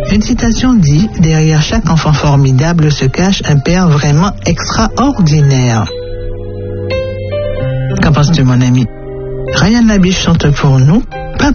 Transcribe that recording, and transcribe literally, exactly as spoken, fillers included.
Une citation dit « Derrière chaque enfant formidable se cache un père vraiment extraordinaire ». Qu'en penses-tu, mon ami? Ryan Labiche chante pour nous « Papa ».